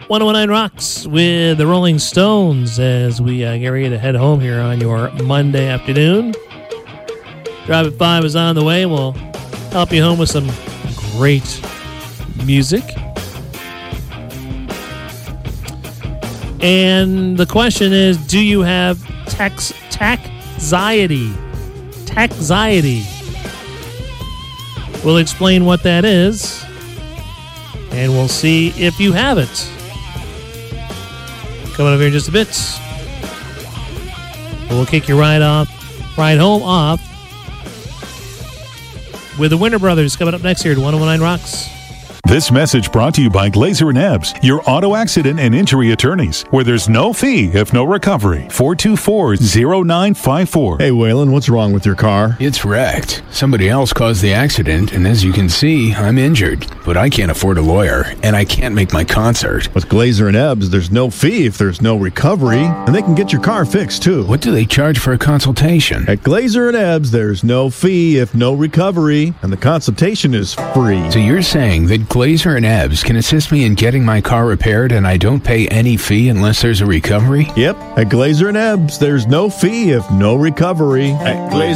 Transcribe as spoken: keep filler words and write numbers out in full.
one oh nine Rocks with the Rolling Stones as we uh, get ready to head home here on your Monday afternoon. Drive at five is on the way. We'll help you home with some great music. And the question is, do you have tax taxiety? Taxiety. We'll explain what that is, and we'll see if you have it. Coming up here in just a bit. We'll kick your ride off, ride home off with the Winter Brothers coming up next here at one oh nine Rocks. This message brought to you by Glazer and Ebbs, your auto accident and injury attorneys, where there's no fee if no recovery. four two four, zero nine five four. Hey, Waylon, what's wrong with your car? It's wrecked. Somebody else caused the accident, and as you can see, I'm injured. But I can't afford a lawyer, and I can't make my concert. With Glazer and Ebbs, there's no fee if there's no recovery, and they can get your car fixed, too. What do they charge for a consultation? At Glazer and Ebbs, there's no fee if no recovery, and the consultation is free. So you're saying that Glazer and Ebbs can assist me in getting my car repaired and I don't pay any fee unless there's a recovery? Yep. At Glazer and Ebbs, there's no fee if no recovery. At Glazer